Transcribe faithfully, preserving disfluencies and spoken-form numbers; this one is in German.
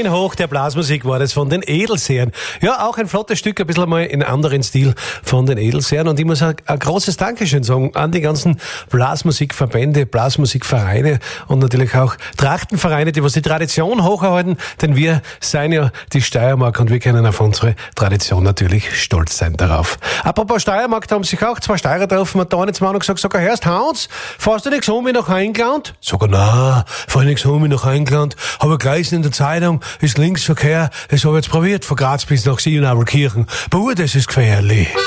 Zehn hoch der Blasmusik war das von den Edelseeren. Ja, auch ein flottes Stück, ein bisschen mal in anderen Stil von den Edelseeren. Und ich muss ein, ein großes Dankeschön sagen an die ganzen Blasmusikverbände, Blasmusikvereine und natürlich auch Trachtenvereine, die was die Tradition hochhalten. Denn wir seien ja die Steiermark und wir können auf unsere Tradition natürlich stolz sein darauf. Apropos Steiermark, da haben sich auch zwei Steirer getroffen und da haben jetzt mal gesagt, sag, hörst Hans, fährst du nichts um mich nach England? Sag er, na, fahr nichts um mich nach England. Habe gelesen in der Zeitung, ist Linksverkehr, das habe ich jetzt probiert, von Graz bis nach Siebenauerkirchen. Boah, das ist gefährlich.